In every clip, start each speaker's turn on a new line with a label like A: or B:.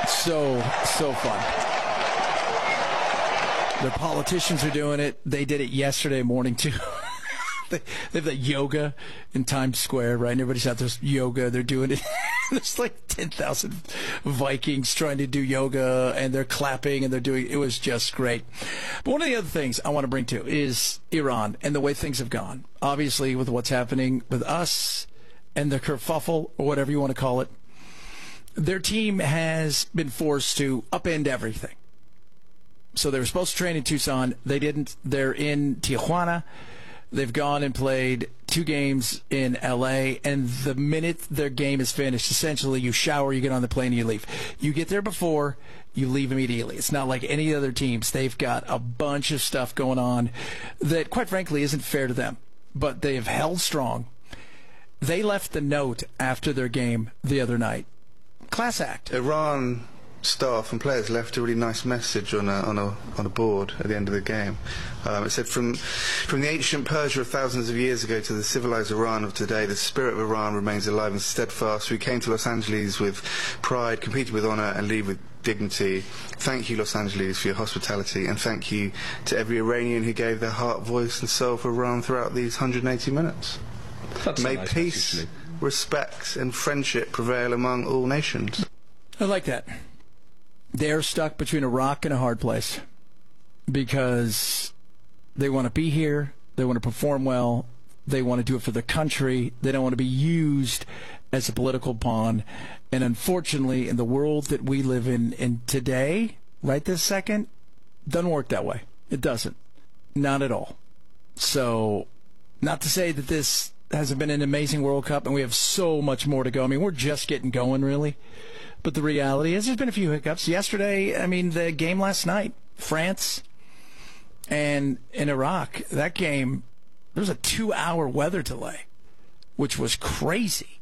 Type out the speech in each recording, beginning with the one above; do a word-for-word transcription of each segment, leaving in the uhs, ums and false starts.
A: So, so fun. The politicians are doing it. They did it yesterday morning, too. They have that yoga in Times Square, right? And everybody's out there yoga. They're doing it. There's like ten thousand Vikings trying to do yoga, and they're clapping, and they're doing it. Was just great. But one of the other things I want to bring to is Iran and the way things have gone. Obviously, with what's happening with us and the kerfuffle, or whatever you want to call it, their team has been forced to upend everything. So they were supposed to train in Tucson. They didn't. They're in Tijuana. They've gone and played two games in L A, and the minute their game is finished, essentially you shower, you get on the plane, and you leave. You get there before, you leave immediately. It's not like any other teams. They've got a bunch of stuff going on that, quite frankly, isn't fair to them. But they have held strong. They left the note after their game the other night. Class act.
B: Iran staff and players left a really nice message on a on a on a board at the end of the game. Um, it said, "From from the ancient Persia of thousands of years ago to the civilized Iran of today, the spirit of Iran remains alive and steadfast. We came to Los Angeles with pride, competed with honor, and leave with dignity. Thank you, Los Angeles, for your hospitality, and thank you to every Iranian who gave their heart, voice, and soul for Iran throughout these one hundred eighty minutes.
C: That's
B: May
C: nice
B: peace,
C: message,
B: respect, and friendship prevail among all nations."
A: I like that. They're stuck between a rock and a hard place because they want to be here, they want to perform well, they want to do it for their country, they don't want to be used as a political pawn. And unfortunately, in the world that we live in, in today, right this second, doesn't work that way. It doesn't. Not at all. So, not to say that this hasn't been an amazing World Cup, and we have so much more to go. I mean, we're just getting going, really. But the reality is there's been a few hiccups. Yesterday, I mean, the game last night, France and in Iraq, that game, there was a two-hour weather delay, which was crazy.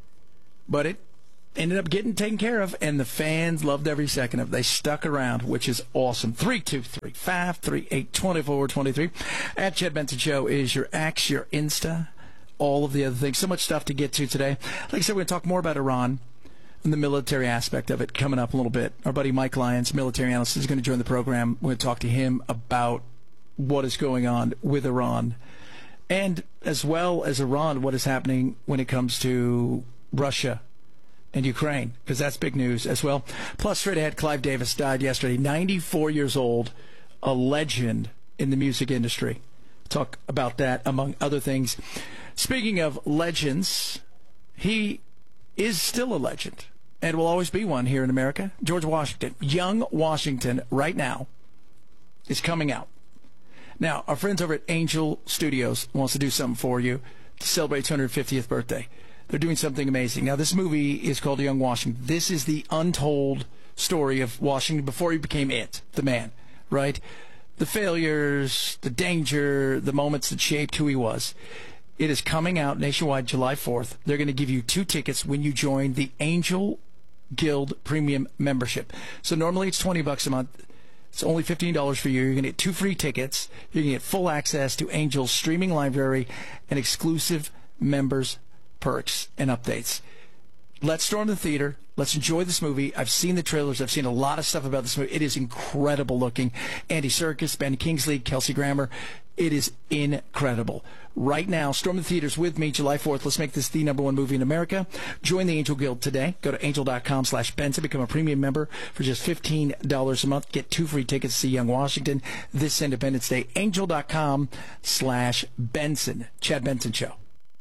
A: But it ended up getting taken care of, and the fans loved every second of it. They stuck around, which is awesome. three two three, five three eight, two four two three. At Chad Benson Show is your X, your Insta, all of the other things. So much stuff to get to today. Like I said, we're going to talk more about Iran and the military aspect of it coming up a little bit. Our buddy Mike Lyons, military analyst, is going to join the program. We're going to talk to him about what is going on with Iran, and as well as Iran, what is happening when it comes to Russia and Ukraine, because that's big news as well. Plus, straight ahead, Clive Davis died yesterday, ninety-four years old, a legend in the music industry. Talk about that, among other things. Speaking of legends, he is still a legend and will always be one here in America. George Washington. Young Washington right now is coming out. Now, our friends over at Angel Studios wants to do something for you to celebrate his one hundred fiftieth birthday. They're doing something amazing. Now, this movie is called Young Washington. This is the untold story of Washington before he became it, the man, right? The failures, the danger, the moments that shaped who he was. It is coming out nationwide July fourth. They're going to give you two tickets when you join the Angel Guild Premium membership. So normally it's twenty bucks a month. It's only fifteen dollars for you. You're going to get two free tickets. You're going to get full access to Angel's streaming library and exclusive members perks and updates. Let's storm the theater. Let's enjoy this movie. I've seen the trailers. I've seen a lot of stuff about this movie. It is incredible looking. Andy Serkis, Ben Kingsley, Kelsey Grammer. It is incredible. Right now, storm the theaters with me July fourth. Let's make this the number one movie in America. Join the Angel Guild today. Go to angel.com slash Benson. Become a premium member for just fifteen dollars a month. Get two free tickets to see Young Washington this Independence Day. Angel.com slash Benson. Chad Benson Show.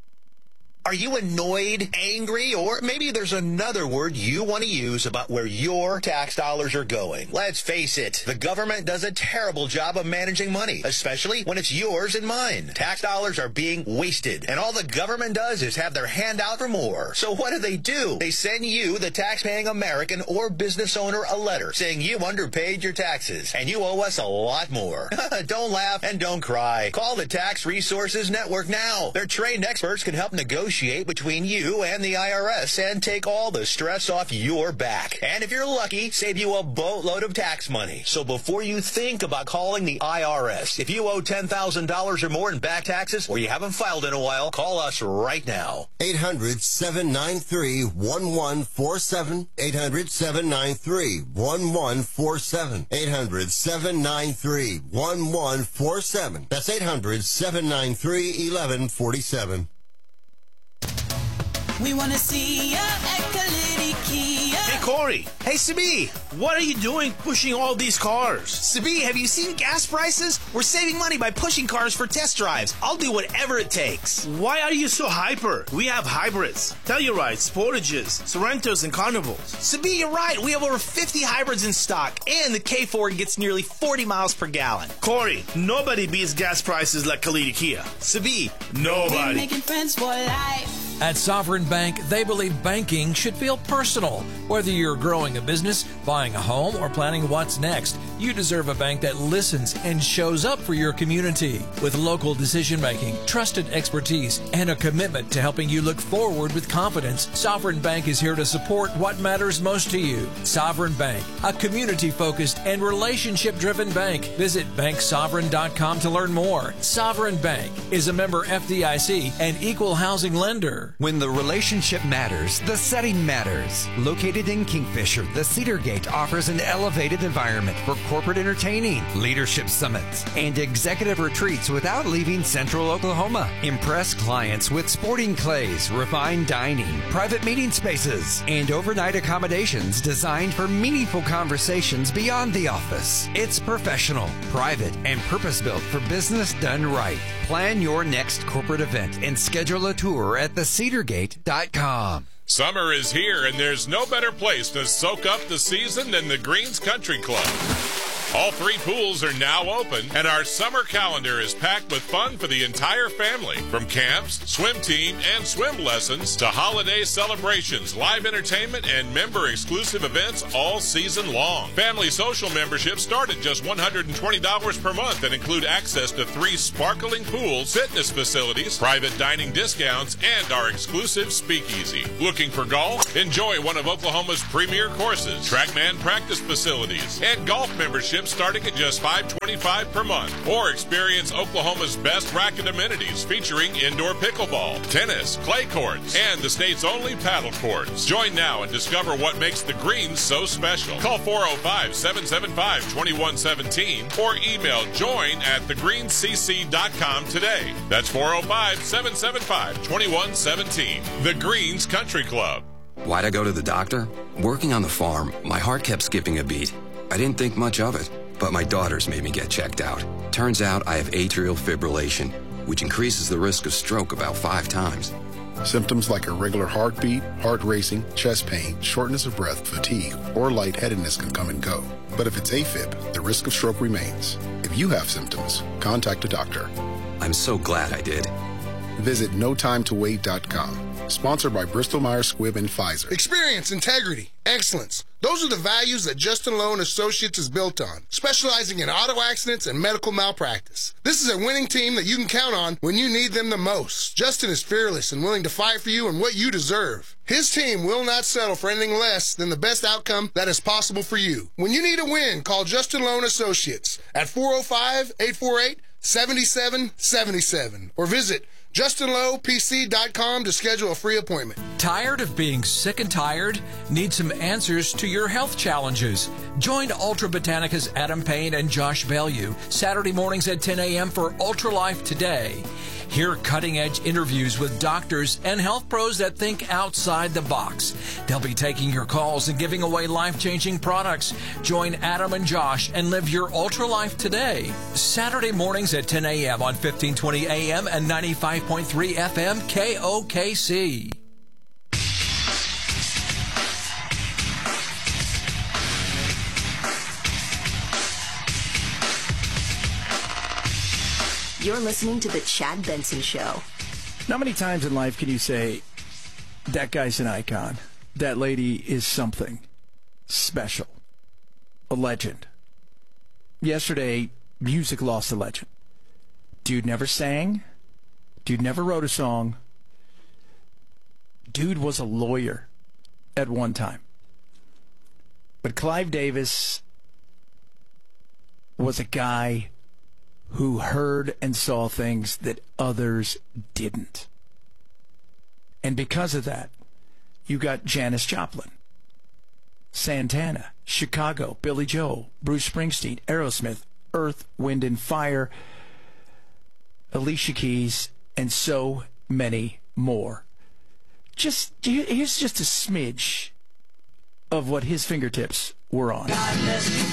D: Are you annoyed, angry, or maybe there's another word you want to use about where your tax dollars are going? Let's face it, the government does a terrible job of managing money, especially when it's yours and mine. Tax dollars are being wasted, and all the government does is have their hand out for more. So what do they do? They send you, the tax-paying American or business owner, a letter saying you underpaid your taxes, and you owe us a lot more. Don't laugh and don't cry. Call the Tax Resources Network now. Their trained experts can help negotiate negotiate between you and the I R S and take all the stress off your back. And if you're lucky, save you a boatload of tax money. So before you think about calling the I R S, if you owe ten thousand dollars or more in back taxes or you haven't filed in a while, call us right now.
C: eight hundred, seven nine three, one one four seven. eight hundred, seven nine three, one one four seven. eight hundred, seven nine three, one one four seven. That's eight hundred, seven nine three, one one four seven.
E: We want to see ya at Kalidi Kia.
F: Hey, Corey. Hey, Sabi. What are you doing pushing all these cars?
G: Sabi, have you seen gas prices? We're saving money by pushing cars for test drives. I'll do whatever it takes.
F: Why are you so hyper? We have hybrids, Tellurides, Sportages, Sorrentos, and Carnivals.
G: Sabi, you're right. We have over fifty hybrids in stock, and the K four gets nearly forty miles per gallon.
F: Corey, nobody beats gas prices like Kalidi Kia.
G: Sabi,
F: nobody.
E: Making friends for life.
H: At Sovereign Bank, they believe banking should feel personal. Whether you're growing a business, buying a home, or planning what's next, you deserve a bank that listens and shows up for your community. With local decision-making, trusted expertise, and a commitment to helping you look forward with confidence, Sovereign Bank is here to support what matters most to you. Sovereign Bank, a community-focused and relationship-driven bank. Visit bank sovereign dot com to learn more. Sovereign Bank is a member F D I C and equal housing lender.
I: When the relationship matters, the setting matters. Located in Kingfisher, the Cedar Gate offers an elevated environment for corporate entertaining, leadership summits, and executive retreats without leaving Central Oklahoma. Impress clients with sporting clays, refined dining, private meeting spaces, and overnight accommodations designed for meaningful conversations beyond the office. It's professional, private, and purpose-built for business done right. Plan your next corporate event and schedule a tour at the cedar gate dot com.
J: Summer is here, and there's no better place to soak up the season than the Greens Country Club. All three pools are now open, and our summer calendar is packed with fun for the entire family. From camps, swim team, and swim lessons to holiday celebrations, live entertainment, and member-exclusive events all season long. Family social memberships start at just one hundred twenty dollars per month and include access to three sparkling pools, fitness facilities, private dining discounts, and our exclusive speakeasy. Looking for golf? Enjoy one of Oklahoma's premier courses, TrackMan practice facilities, and golf memberships starting at just five dollars and twenty-five cents per month. Or experience Oklahoma's best racket amenities featuring indoor pickleball, tennis, clay courts, and the state's only paddle courts. Join now and discover what makes the Greens so special. Call four oh five, seven seven five, two one one seven or email join at the greens c c dot com today. That's four oh five, seven seven five, two one one seven. The Greens Country Club.
K: Why'd I go to the doctor? Working on the farm, my heart kept skipping a beat. I didn't think much of it, but my daughters made me get checked out. Turns out I have atrial fibrillation, which increases the risk of stroke about five times.
L: Symptoms like irregular heartbeat, heart racing, chest pain, shortness of breath, fatigue, or lightheadedness can come and go. But if it's AFib, the risk of stroke remains. If you have symptoms, contact a doctor.
K: I'm so glad I did.
L: Visit no time to wait dot com. Sponsored by Bristol Myers Squibb and Pfizer.
M: Experience, integrity, excellence. Those are the values that Justin Lowe and Associates is built on, specializing in auto accidents and medical malpractice. This is a winning team that you can count on when you need them the most. Justin is fearless and willing to fight for you and what you deserve. His team will not settle for anything less than the best outcome that is possible for you. When you need a win, call Justin Lowe and Associates at four oh five, eight four eight, seven seven seven seven or visit justin lowe p c dot com to schedule a free appointment.
H: Tired of being sick and tired? Need some answers to your health challenges? Join Ultra Botanica's Adam Payne and Josh Bellew Saturday mornings at ten a.m. for Ultra Life Today. Hear cutting-edge interviews with doctors and health pros that think outside the box. They'll be taking your calls and giving away life-changing products. Join Adam and Josh and live your Ultra Life today. Saturday mornings at ten a.m. on fifteen twenty A M and ninety-five point three F M K O K C.
N: You're listening to The Chad Benson Show.
A: How many times in life can you say, that guy's an icon, that lady is something special, a legend? Yesterday, music lost a legend. Dude never sang. Dude never wrote a song. Dude was a lawyer at one time. But Clive Davis was a guy who heard and saw things that others didn't. And because of that, you got Janis Joplin, Santana, Chicago, Billy Joel, Bruce Springsteen, Aerosmith, Earth, Wind and Fire, Alicia Keys, and so many more. Just here's just a smidge of what his fingertips were on.
E: God bless you,